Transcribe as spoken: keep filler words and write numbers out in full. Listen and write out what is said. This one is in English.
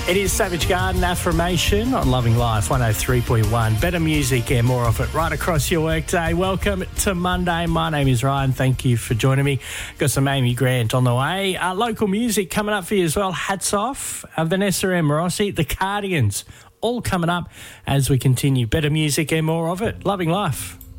It is Savage Garden Affirmation on Loving Life one oh three point one. Better music and more of it right across your workday. Welcome to Monday. My name is Ryan. Thank you for joining me. Got some Amy Grant on the way. Uh, local music coming up for you as well. Hats off. Uh, Vanessa Amorossi, the Cardigans, all coming up as we continue. Better music and more of it. Loving Life.